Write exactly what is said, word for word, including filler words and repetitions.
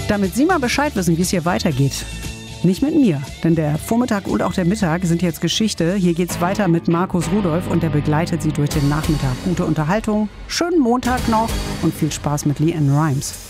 Damit Sie mal Bescheid wissen, wie es hier weitergeht. Nicht mit mir, denn der Vormittag und auch der Mittag sind jetzt Geschichte. Hier geht's weiter mit Markus Rudolph und der begleitet Sie durch den Nachmittag. Gute Unterhaltung, schönen Montag noch und viel Spaß mit LeAnn Rimes.